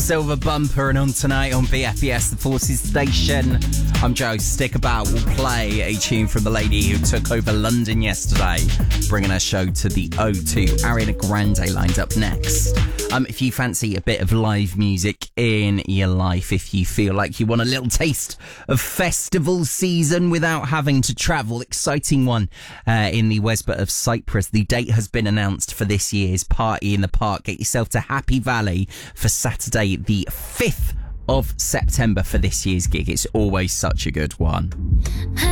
Silver Bumper, and on tonight on BFBS, the Forces Station. I'm Joe. Stick about. We'll play a tune from the lady who took over London yesterday, bringing her show to the O2. Ariana Grande lined up next. If you fancy a bit of live music in your life, if you feel like you want a little taste of festival season without having to travel, exciting one in the Westborough of Cyprus. The date has been announced for this year's Party in the Park. Get yourself to Happy Valley for Saturday the 5th of September for this year's gig. It's always such a good one.